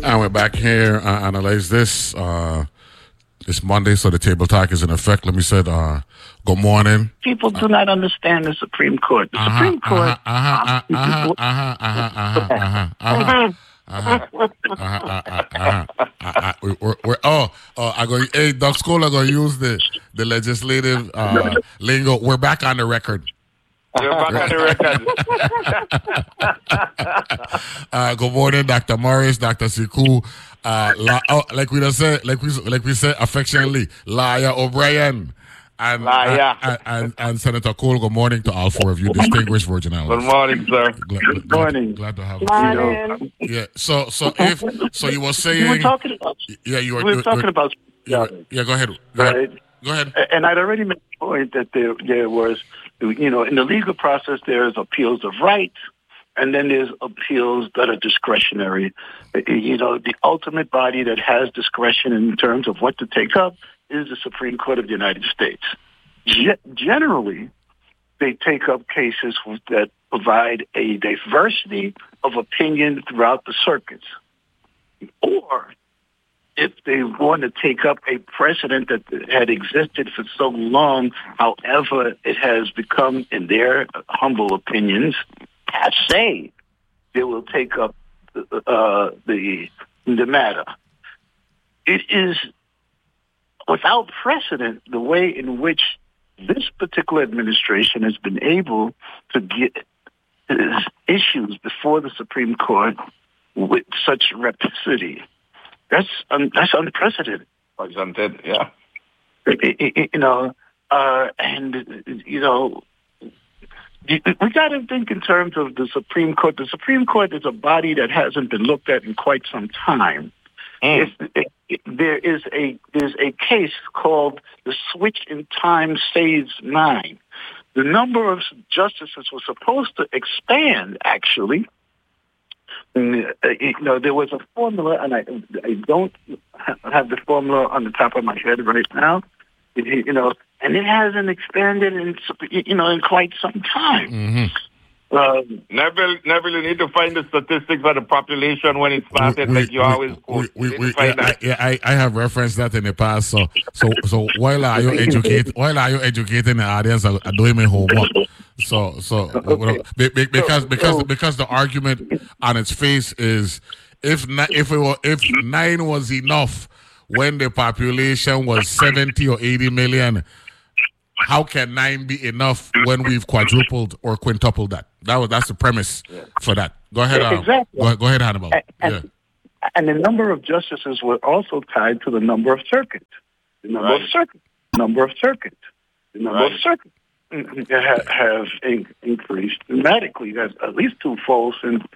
And we're back here analyze this. It's Monday, so the table talk is in effect. Let me say, good morning. People do not understand the Supreme Court. The Supreme Court. Hey, Doc School, I'm going to use the legislative lingo. We're back on the record. You're back on the record. Good morning, Dr. Morris, Dr. Siku. Like we said affectionately, Liar O'Brien and Senator Cole. Good morning to all four of you, distinguished Virgin Islands. Good morning, sir. Good morning. Glad to have you. Yeah. So you were saying we were talking about. Yeah, you were. We were talking about. Yeah. Go ahead. Right. Go ahead. And I'd already made the point that there was, in the legal process, there's appeals of right, and then there's appeals that are discretionary. The ultimate body that has discretion in terms of what to take up is the Supreme Court of the United States. Generally, they take up cases that provide a diversity of opinion throughout the circuits. Or if they want to take up a precedent that had existed for so long, however, it has become, in their humble opinions, passé, they will take up the matter. It is without precedent the way in which this particular administration has been able to get issues before the Supreme Court with such rapidity. That's unprecedented. Unprecedented, yeah. We got to think in terms of the Supreme Court. The Supreme Court is a body that hasn't been looked at in quite some time. There's a case called the Switch in Time Saves Nine. The number of justices was supposed to expand, actually. There was a formula, and I don't have the formula on the top of my head right now. And it hasn't expanded in quite some time. Mm-hmm. Neville, you need to find the statistics of the population when it started, you always quote. I have referenced that in the past. So while are you educating the audience, I'm doing my homework. Because the argument on its face is if 9 was enough when the population was 70 or 80 million, how can 9 be enough when we've quadrupled or quintupled that? That's the premise for that. Go ahead. Exactly. Go ahead, Hannibal. And the number of justices were also tied to the number of circuits. The number of circuits have increased dramatically. That's at least twofold since